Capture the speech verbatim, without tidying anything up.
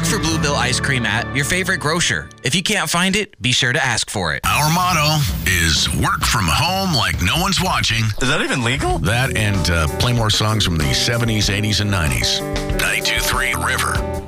Look for Bluebell ice cream at your favorite grocer. If you can't find it, be sure to ask for it. Our motto is work from home like no one's watching. Is that even legal? That and uh, play more songs from the seventies, eighties, and nineties. ninety-two point three River.